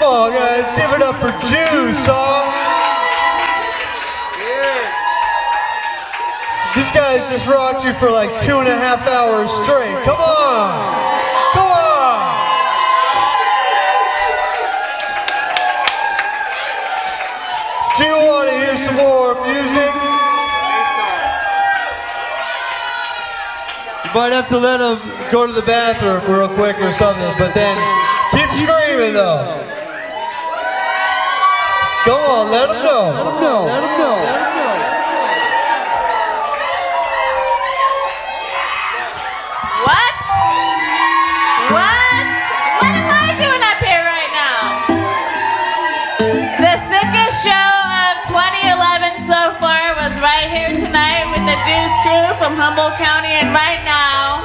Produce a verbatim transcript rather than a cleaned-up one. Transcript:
Come on, guys, give it up for Juice, huh? These guys just rocked you for like two and a half hours straight. Come on! Come on! Do you want to hear some more music? You might have to let them go to the bathroom real quick or something, but then keep screaming though. Come on, let them know. Let them know. Let them know. Let them know. What? What? What am I doing up here right now? The sickest show of twenty eleven so far was right here tonight with the Juice Crew from Humboldt County, and right now